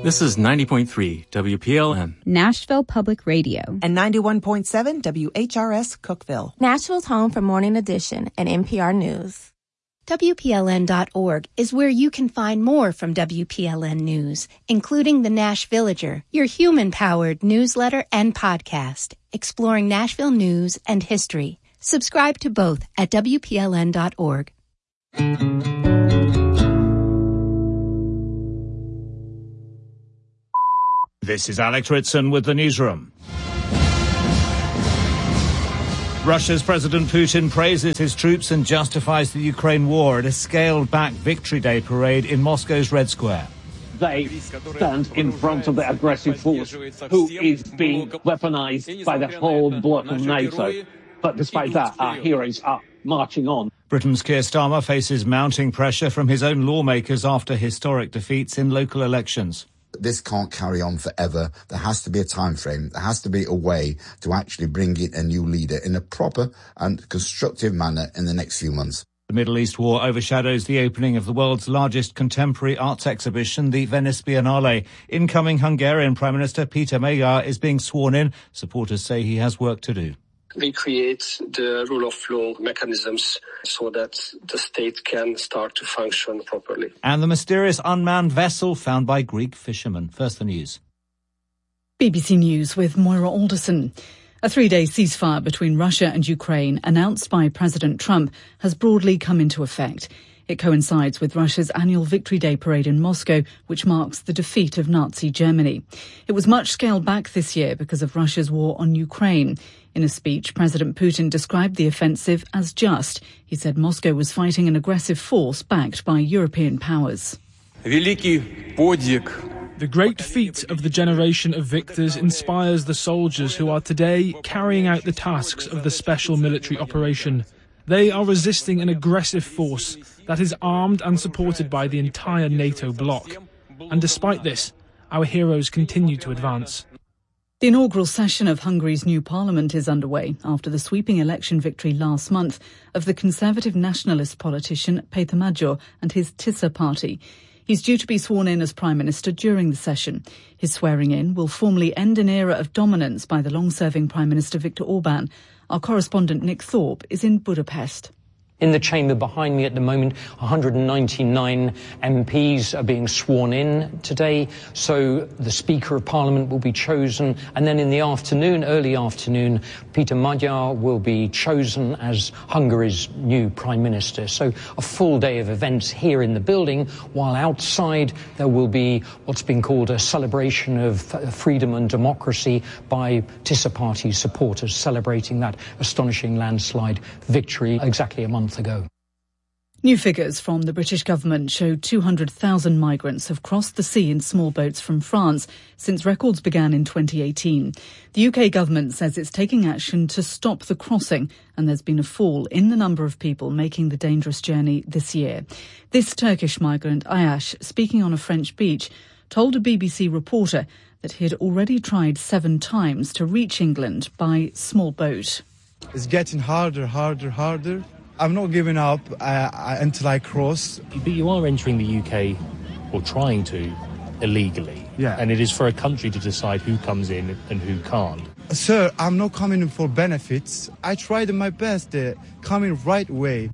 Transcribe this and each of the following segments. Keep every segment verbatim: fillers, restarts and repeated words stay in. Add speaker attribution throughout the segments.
Speaker 1: This is ninety point three W P L N.
Speaker 2: Nashville Public Radio.
Speaker 3: And ninety-one point seven W H R S Cookeville.
Speaker 4: Nashville's home for Morning Edition and N P R News.
Speaker 5: W P L N dot org is where you can find more from W P L N News, including the Nash Villager, your human-powered newsletter and podcast, exploring Nashville news and history. Subscribe to both at W P L N dot org.
Speaker 6: This is Alex Ritson with the newsroom. Russia's President Putin praises his troops and justifies the Ukraine war at a scaled-back Victory Day parade in Moscow's Red Square.
Speaker 7: They stand in front of the aggressive force who is being weaponized by the whole bloc of NATO. But despite that, our heroes are marching on.
Speaker 6: Britain's Keir Starmer faces mounting pressure from his own lawmakers after historic defeats in local elections.
Speaker 8: This can't carry on forever. There has to be a time frame. There has to be a way to actually bring in a new leader in a proper and constructive manner in the next few months.
Speaker 6: The Middle East war overshadows the opening of the world's largest contemporary arts exhibition, the Venice Biennale. Incoming Hungarian Prime Minister Peter Magyar is being sworn in. Supporters say he has work to do.
Speaker 9: We create the rule of law mechanisms so that the state can start to function properly.
Speaker 6: And the mysterious unmanned vessel found by Greek fishermen. First the news.
Speaker 10: B B C News with Moira Alderson. A three-day ceasefire between Russia and Ukraine, announced by President Trump, has broadly come into effect. It coincides with Russia's annual Victory Day parade in Moscow, which marks the defeat of Nazi Germany. It was much scaled back this year because of Russia's war on Ukraine. In a speech, President Putin described the offensive as just. He said Moscow was fighting an aggressive force backed by European powers.
Speaker 11: The great feat of the generation of victors inspires the soldiers who are today carrying out the tasks of the special military operation. They are resisting an aggressive force that is armed and supported by the entire NATO bloc. And despite this, our heroes continue to advance.
Speaker 10: The inaugural session of Hungary's new parliament is underway after the sweeping election victory last month of the conservative nationalist politician Péter Magyar and his Tisza party. He's due to be sworn in as Prime Minister during the session. His swearing-in will formally end an era of dominance by the long-serving Prime Minister Viktor Orbán. Our correspondent Nick Thorpe is in Budapest.
Speaker 12: In the chamber behind me at the moment, one hundred ninety-nine M Ps are being sworn in today. So the Speaker of Parliament will be chosen. And then in the afternoon, early afternoon, Péter Magyar will be chosen as Hungary's new Prime Minister. So a full day of events here in the building, while outside there will be what's been called a celebration of freedom and democracy by Tisza Party supporters, celebrating that astonishing landslide victory exactly a month ago.
Speaker 10: New figures from the British government show two hundred thousand migrants have crossed the sea in small boats from France since records began in twenty eighteen. The U K government says it's taking action to stop the crossing, and there's been a fall in the number of people making the dangerous journey this year. This Turkish migrant, Ayash, speaking on a French beach, told a B B C reporter that he had already tried seven times to reach England by small boat.
Speaker 13: It's getting harder, harder, harder. I'm not giving up uh, until I cross.
Speaker 14: But you are entering the U K, or trying to, illegally.
Speaker 13: Yeah.
Speaker 14: And it is for a country to decide who comes in and who can't.
Speaker 13: Sir, I'm not coming in for benefits. I tried my best, uh, coming right away.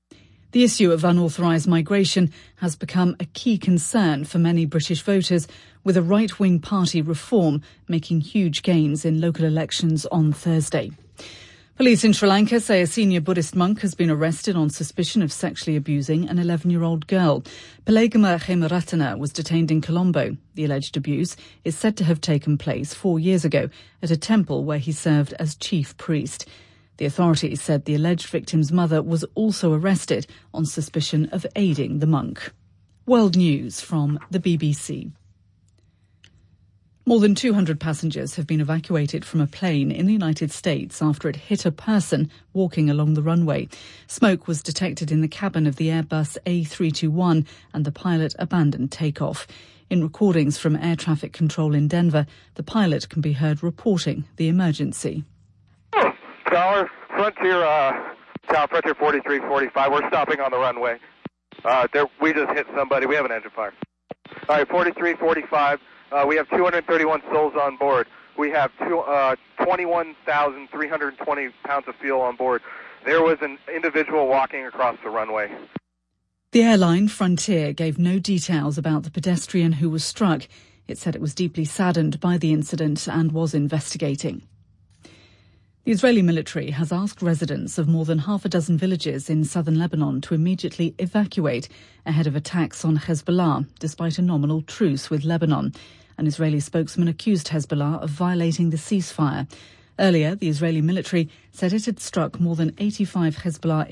Speaker 10: The issue of unauthorised migration has become a key concern for many British voters, with a right-wing party Reform making huge gains in local elections on Thursday. Police in Sri Lanka say a senior Buddhist monk has been arrested on suspicion of sexually abusing an eleven-year-old girl. Pelegama Hemaratana was detained in Colombo. The alleged abuse is said to have taken place four years ago at a temple where he served as chief priest. The authorities said the alleged victim's mother was also arrested on suspicion of aiding the monk. World News from the B B C. More than two hundred passengers have been evacuated from a plane in the United States after it hit a person walking along the runway. Smoke was detected in the cabin of the Airbus A three twenty-one and the pilot abandoned takeoff. In recordings from air traffic control in Denver, the pilot can be heard reporting the emergency.
Speaker 15: Tower, Frontier, uh, Tower Frontier forty-three forty-five, we're stopping on the runway. Uh, there, we just hit somebody, we have an engine fire. All right, forty-three forty-five. Uh, we have two hundred thirty-one souls on board. We have two, uh, twenty-one thousand three hundred twenty pounds of fuel on board. There was an individual walking across the runway.
Speaker 10: The airline, Frontier, gave no details about the pedestrian who was struck. It said it was deeply saddened by the incident and was investigating. The Israeli military has asked residents of more than half a dozen villages in southern Lebanon to immediately evacuate ahead of attacks on Hezbollah, despite a nominal truce with Lebanon. An Israeli spokesman accused Hezbollah of violating the ceasefire. Earlier, the Israeli military said it had struck more than eighty-five Hezbollah